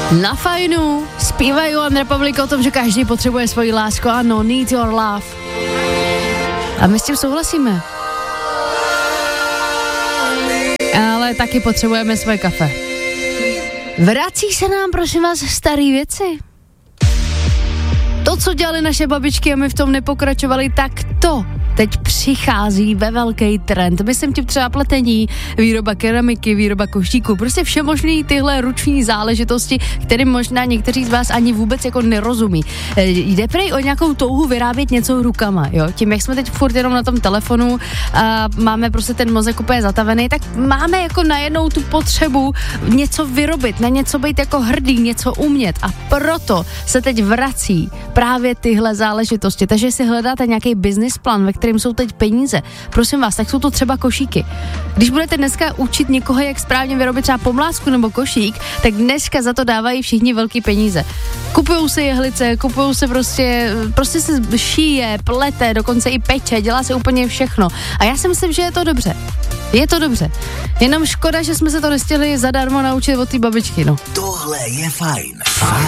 Na Fajnu zpívají One Republic o tom, že každý potřebuje svoji lásku, ano, need your love. A my s tím souhlasíme. Ale taky potřebujeme svoje kafe. Vrací se nám, prosím vás, staré věci. To, co dělali naše babičky a my v tom nepokračovali, tak to teď přichází ve velký trend. Myslím tím třeba pletení, výroba keramiky, výroba košíků, prostě všemožný tyhle ruční záležitosti, kterým možná někteří z vás ani vůbec jako nerozumí. Jde prej o nějakou touhu vyrábět něco rukama, jo? Tím, jak jsme teď furt jenom na tom telefonu a máme prostě ten mozek úplně zatavený, tak máme jako najednou tu potřebu něco vyrobit, na něco být jako hrdý, něco umět a proto se teď vrací právě tyhle záležitosti. Takže si hledáte nějaký business plan, ve kterým jsou teď peníze, prosím vás, tak jsou to třeba košíky. Když budete dneska učit někoho, jak správně vyrobit třeba pomlásku nebo košík, tak dneska za to dávají všichni velký peníze. Kupujou se jehlice, kupujou se prostě se šíje, plete, dokonce i peče, dělá se úplně všechno. A já si myslím, že je to dobře. Je to dobře. Jenom škoda, že jsme se to nestihli zadarmo naučit od té babičky, no. Tohle je fajn.